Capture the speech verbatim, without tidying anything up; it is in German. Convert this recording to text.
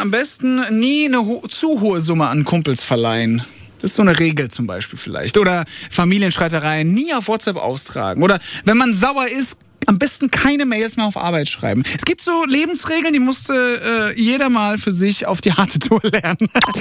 am besten nie eine ho- zu hohe Summe an Kumpels verleihen. Das ist so eine Regel zum Beispiel vielleicht. Oder Familienstreitereien nie auf WhatsApp austragen. Oder wenn man sauer ist, am besten keine Mails mehr auf Arbeit schreiben. Es gibt so Lebensregeln, die musste äh, jeder mal für sich auf die harte Tour lernen.